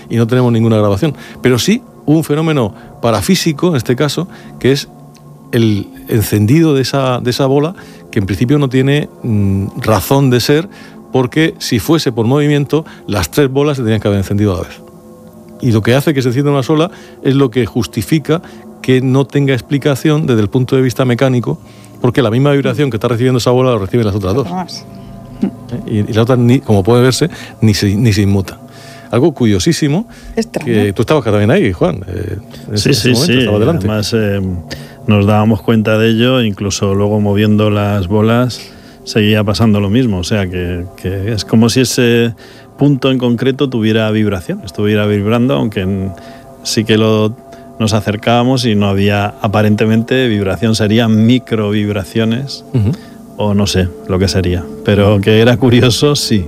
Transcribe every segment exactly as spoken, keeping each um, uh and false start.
y no tenemos ninguna grabación. Pero sí hubo un fenómeno parafísico, en este caso, que es el encendido de esa, de esa bola, que en principio no tiene mmm, razón de ser, porque si fuese por movimiento, las tres bolas se tenían que haber encendido a la vez. Y lo que hace que se encienda una sola es lo que justifica que no tenga explicación desde el punto de vista mecánico, porque la misma vibración que está recibiendo esa bola la reciben las otras dos. Y, y la otra, ni, como puede verse, ni se, ni se inmuta. Algo curiosísimo. Extraño. Que tú estabas también ahí, Juan. Eh, en sí, ese, sí, ese momento, sí. estaba delante. Además, eh, nos dábamos cuenta de ello, incluso luego moviendo las bolas seguía pasando lo mismo. O sea, que, que es como si ese punto en concreto tuviera vibración, estuviera vibrando, aunque en, sí que lo, nos acercábamos y no había aparentemente vibración, serían micro vibraciones, uh-huh. o no sé lo que sería, pero que era curioso, sí.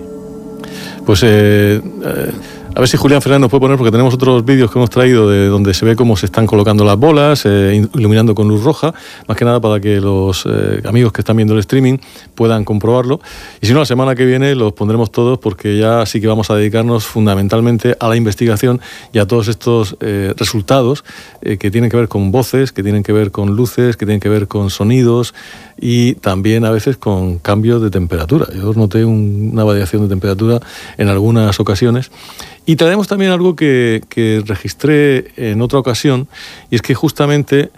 Pues eh, eh, a ver si Julián Fernández nos puede poner, porque tenemos otros vídeos que hemos traído de donde se ve cómo se están colocando las bolas, eh, iluminando con luz roja, más que nada para que los eh, amigos que están viendo el streaming puedan comprobarlo. Y si no, la semana que viene los pondremos todos, porque ya sí que vamos a dedicarnos fundamentalmente a la investigación y a todos estos eh, resultados eh, que tienen que ver con voces, que tienen que ver con luces, que tienen que ver con sonidos y también a veces con cambios de temperatura. Yo noté un, una variación de temperatura en algunas ocasiones. Y traemos también algo que, que registré en otra ocasión, y es que justamente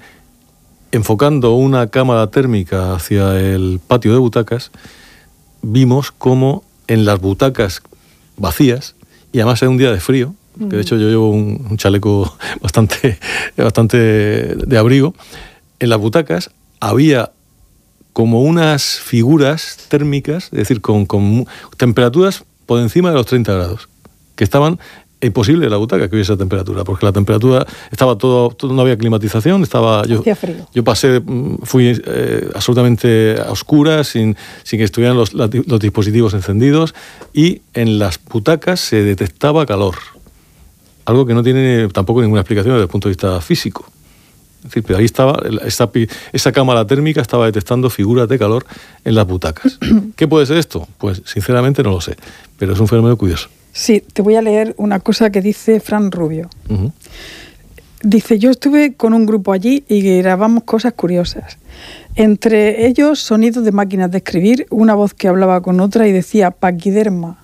enfocando una cámara térmica hacia el patio de butacas, vimos cómo en las butacas vacías, y además era un día de frío, mm. que de hecho yo llevo un, un chaleco bastante, bastante de abrigo, en las butacas había como unas figuras térmicas, es decir, con, con temperaturas por encima de los treinta grados, que estaban imposible la butaca que hubiese esa temperatura, porque la temperatura estaba todo, todo no había climatización, estaba yo, hacía frío. Yo pasé, fui eh, absolutamente a oscuras, sin, sin que estuvieran los, los dispositivos encendidos, y en las butacas se detectaba calor, algo que no tiene tampoco ninguna explicación desde el punto de vista físico. Es decir, pero ahí estaba, esa, esa cámara térmica estaba detectando figuras de calor en las butacas. ¿Qué puede ser esto? Pues sinceramente no lo sé, pero es un fenómeno curioso. Sí, te voy a leer una cosa que dice Fran Rubio. Uh-huh. Dice, yo estuve con un grupo allí y grabamos cosas curiosas. Entre ellos, sonidos de máquinas de escribir, una voz que hablaba con otra y decía paquiderma.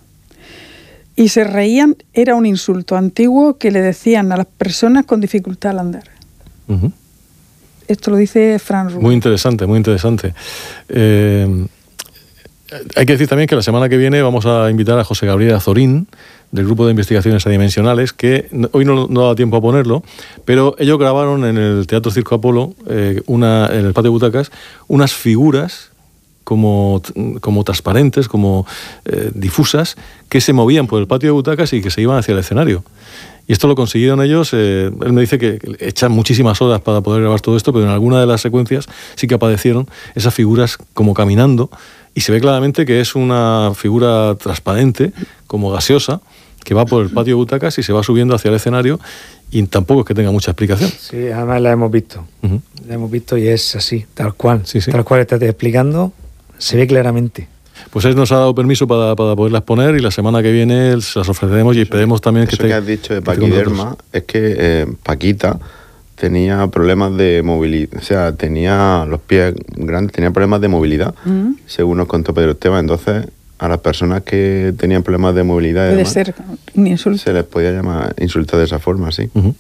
Y se reían, era un insulto antiguo que le decían a las personas con dificultad al andar. Uh-huh. Esto lo dice Fran Rubio. Muy interesante, muy interesante. Eh, hay que decir también que la semana que viene vamos a invitar a José Gabriel Azorín, del Grupo de Investigaciones Adimensionales, que hoy no, no da tiempo a ponerlo, pero ellos grabaron en el Teatro Circo Apolo, eh, una, en el patio de butacas, unas figuras como, como transparentes, como eh, difusas, que se movían por el patio de butacas y que se iban hacia el escenario. Y esto lo consiguieron ellos, eh, él me dice que echan muchísimas horas para poder grabar todo esto, pero en alguna de las secuencias sí que aparecieron esas figuras como caminando, y se ve claramente que es una figura transparente, como gaseosa, que va por el patio de butacas y se va subiendo hacia el escenario, y tampoco es que tenga mucha explicación. Sí, además la hemos visto, uh-huh. la hemos visto y es así, tal cual, sí, sí. tal cual estás explicando, se ve claramente. Pues él nos ha dado permiso para, para poderlas poner, y la semana que viene se las ofreceremos y esperemos también que... Eso te, que has dicho de paquiderma es que eh, Paquita tenía problemas de movilidad, o sea, tenía los pies grandes, tenía problemas de movilidad, uh-huh. según nos contó Pedro Esteban. Entonces, a las personas que tenían problemas de movilidad... Puede además, ser un insulto. Se les podía llamar insultar de esa forma, sí. Uh-huh.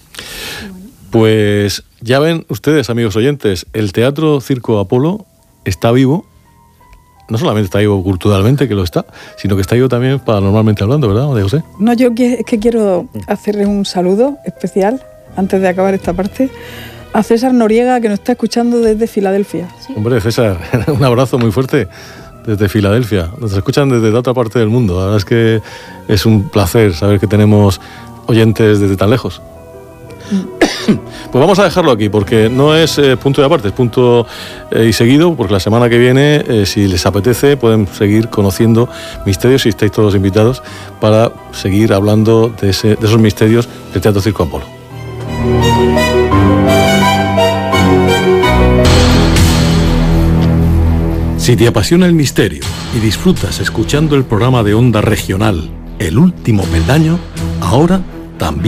Pues ya ven ustedes, amigos oyentes, el Teatro Circo Apolo está vivo. No solamente está vivo culturalmente, que lo está, sino que está vivo también paranormalmente hablando, ¿verdad, María José? No, yo es que quiero hacerle un saludo especial, antes de acabar esta parte, a César Noriega, que nos está escuchando desde Filadelfia. ¿Sí? Hombre, César, un abrazo muy fuerte desde Filadelfia. Nos escuchan desde la otra parte del mundo. La verdad es que es un placer saber que tenemos oyentes desde tan lejos. Pues vamos a dejarlo aquí, porque no es eh, punto de aparte, es punto eh, y seguido, porque la semana que viene, eh, si les apetece, pueden seguir conociendo misterios, y estáis todos invitados para seguir hablando de, ese, de esos misterios del Teatro Circo Apolo. Si te apasiona el misterio y disfrutas escuchando el programa de Onda Regional El Último Peldaño, ahora también